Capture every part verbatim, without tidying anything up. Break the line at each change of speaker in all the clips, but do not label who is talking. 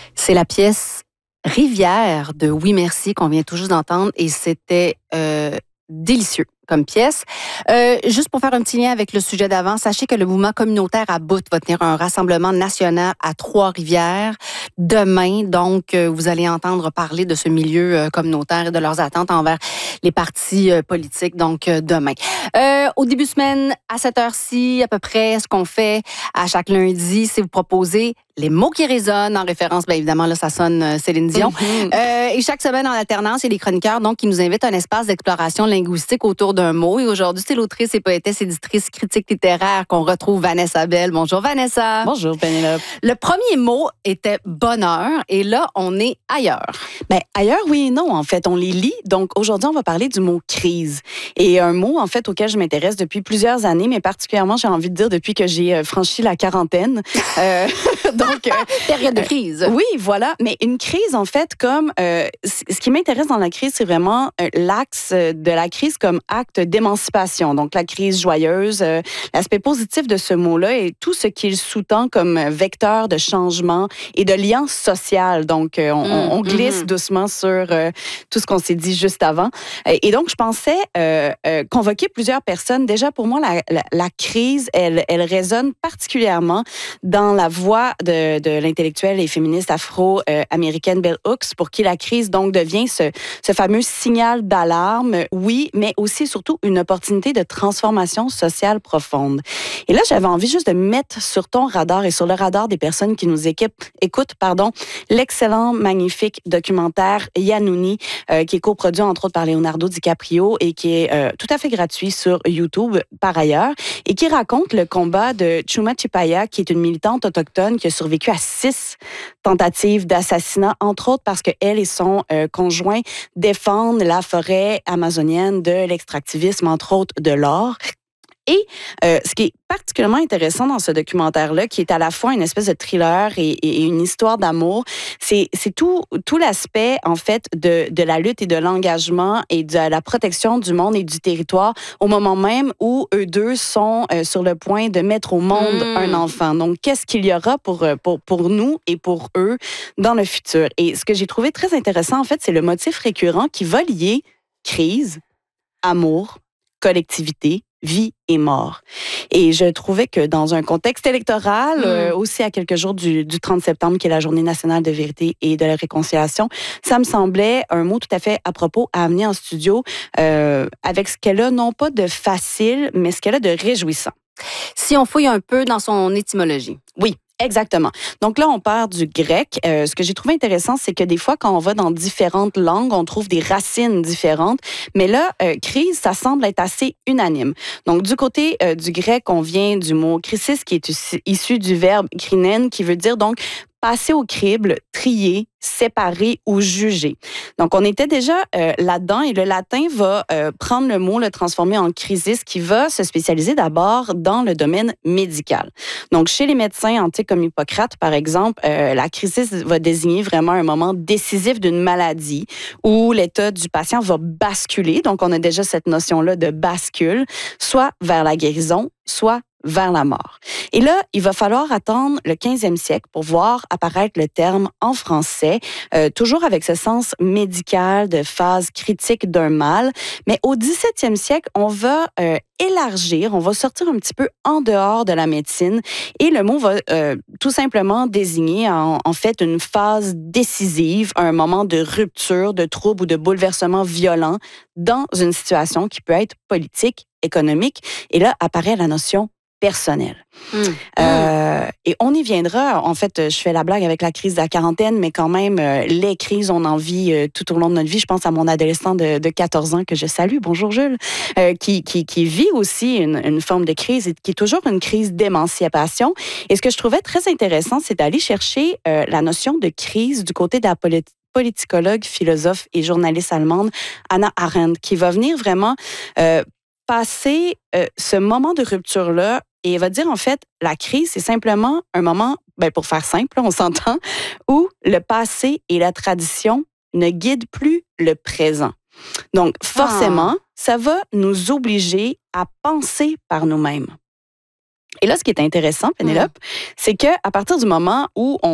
C'est la pièce Rivière de Oui Merci qu'on vient tout juste d'entendre et c'était euh, délicieux comme pièce. Euh, juste pour faire un petit lien avec le sujet d'avant, sachez que le mouvement communautaire à bout va tenir un rassemblement national à Trois-Rivières demain. Donc, euh, vous allez entendre parler de ce milieu euh, communautaire et de leurs attentes envers les partis euh, politiques. Donc, euh, demain. Euh, au début de semaine, à cette heure-ci, à peu près, ce qu'on fait à chaque lundi, c'est vous proposer les mots qui résonnent, en référence, bien évidemment, là, ça sonne euh, Céline Dion. Mm-hmm. Euh, et chaque semaine, en alternance, il y a des chroniqueurs donc, qui nous invitent à un espace d'exploration linguistique autour d'un mot. Et aujourd'hui, c'est l'autrice et poétesse, éditrice, critique littéraire qu'on retrouve Vanessa Bell. Bonjour, Vanessa.
Bonjour, Pénélope.
Le premier mot était bonheur et là, on est ailleurs.
Bien, ailleurs, oui et non, en fait. On les lit. Donc, aujourd'hui, on va parler du mot crise. Et un mot, en fait, auquel je m'intéresse depuis plusieurs années, mais particulièrement, j'ai envie de dire, depuis que j'ai franchi la quarantaine. euh, donc, euh,
période de crise.
Euh, oui, voilà. Mais une crise, en fait, comme... Euh, ce qui m'intéresse dans la crise, c'est vraiment euh, l'axe de la crise comme acte d'émancipation. Donc, la crise joyeuse, euh, l'aspect positif de ce mot-là et tout ce qu'il sous-tend comme vecteur de changement et de lien social. Donc, euh, on, mmh, on glisse mmh. doucement sur euh, tout ce qu'on s'est dit juste avant. Et donc, je pensais euh, euh, convoquer plusieurs personnes. Déjà, pour moi, la, la, la crise, elle, elle résonne particulièrement dans la voix de, de l'intellectuelle et féministe afro-américaine Bell Hooks, pour qui la crise, donc, devient ce, ce fameux signal d'alarme, oui, mais aussi, surtout, une opportunité de transformation sociale profonde. Et là, j'avais envie juste de mettre sur ton radar et sur le radar des personnes qui nous équipent, écoutent pardon, l'excellent, magnifique documentaire Yanouni, euh, qui est coproduit, entre autres, par Leonardo DiCaprio et qui est euh, tout à fait gratuit sur YouTube, par ailleurs, et qui raconte le combat de Chuma Chipaya, qui est une militante autochtone qui a survécu à six tentatives d'assassinat, entre autres parce qu'elle et son euh, conjoint défendent la forêt amazonienne de l'extractivisme, entre autres de l'or. Et euh, ce qui est particulièrement intéressant dans ce documentaire-là, qui est à la fois une espèce de thriller et, et une histoire d'amour, c'est, c'est tout, tout l'aspect, en fait, de, de la lutte et de l'engagement et de la protection du monde et du territoire au moment même où eux deux sont euh, sur le point de mettre au monde mmh. un enfant. Donc, qu'est-ce qu'il y aura pour, pour, pour nous et pour eux dans le futur? Et ce que j'ai trouvé très intéressant, en fait, c'est le motif récurrent qui va lier crise, amour, collectivité, vie et mort. Et je trouvais que dans un contexte électoral, mmh. euh, aussi à quelques jours du, du trente septembre, qui est la Journée nationale de vérité et de la réconciliation, ça me semblait un mot tout à fait à propos à amener en studio euh, avec ce qu'elle a, non pas de facile, mais ce qu'elle a de réjouissant.
Si on fouille un peu dans son étymologie.
Oui. Exactement. Donc là, on part du grec. Euh, ce que j'ai trouvé intéressant, c'est que des fois, quand on va dans différentes langues, on trouve des racines différentes. Mais là, euh, crise, ça semble être assez unanime. Donc, du côté euh, du grec, on vient du mot krisis, qui est issu du verbe krinen, qui veut dire donc passer au crible, trier, séparer ou juger. Donc, on était déjà euh, là-dedans et le latin va euh, prendre le mot, le transformer en crisis, qui va se spécialiser d'abord dans le domaine médical. Donc, chez les médecins antiques comme Hippocrate, par exemple, euh, la crisis va désigner vraiment un moment décisif d'une maladie où l'état du patient va basculer. Donc, on a déjà cette notion-là de bascule, soit vers la guérison, soit vers la mort. Et là, il va falloir attendre le quinzième siècle pour voir apparaître le terme en français, euh, toujours avec ce sens médical de phase critique d'un mal. Mais au dix-septième siècle, on va euh, élargir, on va sortir un petit peu en dehors de la médecine et le mot va euh, tout simplement désigner en, en fait une phase décisive, un moment de rupture, de trouble ou de bouleversement violent dans une situation qui peut être politique, économique. Et là, apparaît la notion personnel. Mmh. Euh, et on y viendra. En fait, je fais la blague avec la crise de la quarantaine, mais quand même, euh, les crises, on en vit euh, tout au long de notre vie. Je pense à mon adolescent de, de quatorze ans que je salue, bonjour Jules, euh, qui, qui, qui vit aussi une, une forme de crise et qui est toujours une crise d'émancipation. Et ce que je trouvais très intéressant, c'est d'aller chercher euh, la notion de crise du côté de la politique politicologue, philosophe et journaliste allemande Hannah Arendt, qui va venir vraiment euh, passer euh, ce moment de rupture-là et elle va dire, en fait, la crise, c'est simplement un moment, ben pour faire simple, on s'entend, où le passé et la tradition ne guident plus le présent. Donc, forcément, ah. ça va nous obliger à penser par nous-mêmes. Et là, ce qui est intéressant, Pénélope, mmh. c'est qu'à partir du moment où on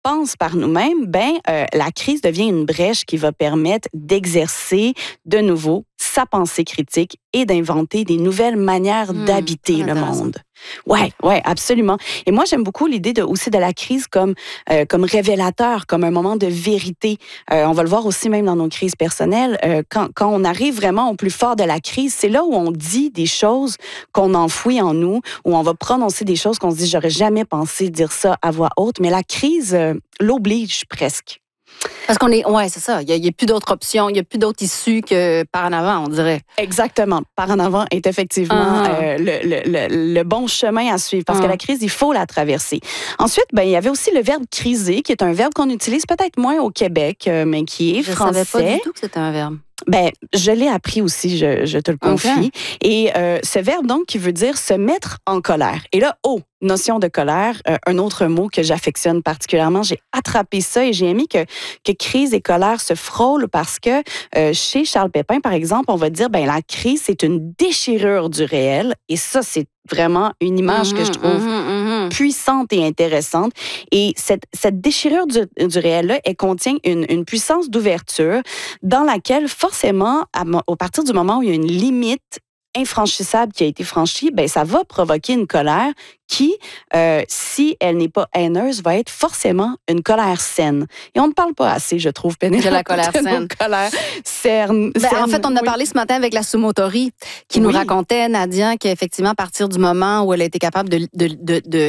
pense par nous-mêmes, ben euh, la crise devient une brèche qui va permettre d'exercer de nouveau sa pensée critique et d'inventer des nouvelles manières mmh, d'habiter le monde. Ouais, ouais, absolument. Et moi, j'aime beaucoup l'idée de, aussi de la crise comme, euh, comme révélateur, comme un moment de vérité. Euh, on va le voir aussi même dans nos crises personnelles. Euh, quand, quand on arrive vraiment au plus fort de la crise, c'est là où on dit des choses qu'on enfouit en nous, où on va prononcer des choses qu'on se dit, j'aurais jamais pensé dire ça à voix haute, mais la crise euh, l'oblige presque.
Parce qu'on est, ouais, c'est ça. Il n'y a, a plus d'autres options, il n'y a plus d'autres issues que par en avant, on dirait.
Exactement. Par en avant est effectivement uh-huh. euh, le, le, le, le bon chemin à suivre parce uh-huh. que la crise, il faut la traverser. Ensuite, ben, il y avait aussi le verbe criser, qui est un verbe qu'on utilise peut-être moins au Québec, euh, mais qui est
je
français.
Je ne savais pas du tout que c'était un verbe.
Ben, je l'ai appris aussi, je, je te le confie. Okay. Et euh, ce verbe, donc, qui veut dire se mettre en colère. Et là, oh, notion de colère, euh, un autre mot que j'affectionne particulièrement. J'ai attrapé ça et j'ai aimé que, que crise et colère se frôlent parce que euh, chez Charles Pépin, par exemple, on va dire, ben la crise, c'est une déchirure du réel. Et ça, c'est vraiment une image mm-hmm, que je trouve mm-hmm, mm-hmm. puissante et intéressante. Et cette, cette déchirure du, du réel-là, elle contient une, une puissance d'ouverture dans laquelle, forcément, à, à partir du moment où il y a une limite infranchissable qui a été franchie, ben ça va provoquer une colère qui, euh, si elle n'est pas haineuse, va être forcément une colère saine. Et on ne parle pas assez, je trouve, Pénélope.
De la colère saine.
Colère cerne,
ben,
saine,
en fait, on a
oui.
parlé ce matin avec la Sumotori qui oui. nous racontait, Nadia, qu'effectivement, à partir du moment où elle a été capable de, de, de, de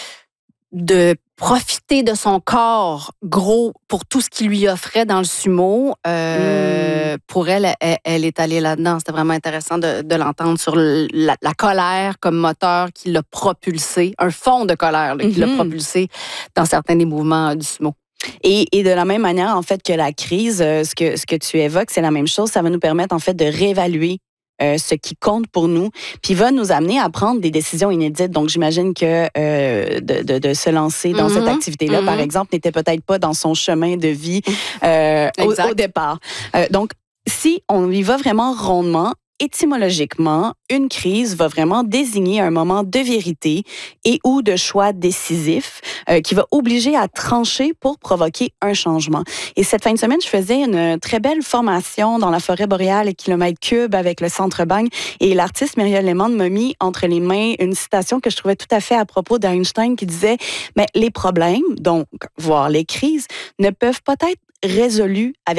de profiter de son corps gros pour tout ce qu'il lui offrait dans le sumo. Euh, mmh. Pour elle, elle, elle est allée là-dedans. C'était vraiment intéressant de, de l'entendre sur la, la colère comme moteur qui l'a propulsé, un fond de colère là, qui mmh. l'a propulsé dans certains des mouvements du sumo.
Et, et de la même manière, en fait, que la crise, euh, ce que, ce que tu évoques, c'est la même chose. Ça va nous permettre, en fait, de réévaluer Euh, ce qui compte pour nous, puis va nous amener à prendre des décisions inédites. Donc, j'imagine que euh, de, de, de se lancer dans mm-hmm. cette activité-là, mm-hmm. par exemple, n'était peut-être pas dans son chemin de vie euh, au, au départ. Euh, donc, si on y va vraiment rondement, étymologiquement, une crise va vraiment désigner un moment de vérité et ou de choix décisif euh, qui va obliger à trancher pour provoquer un changement. Et cette fin de semaine, je faisais une très belle formation dans la forêt boréale et kilomètre cube avec le Centre Bagne et l'artiste Muriel Lehmann m'a mis entre les mains une citation que je trouvais tout à fait à propos d'Einstein qui disait « Mais les problèmes, donc voire les crises, ne peuvent pas être résolus avec